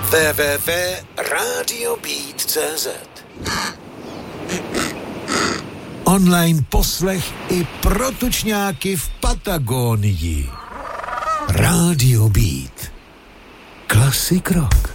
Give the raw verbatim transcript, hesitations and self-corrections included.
w w w tečka radio beat tečka cé zet. Online poslech i pro tučňáky v Patagonii. Radio Beat. Classic rock.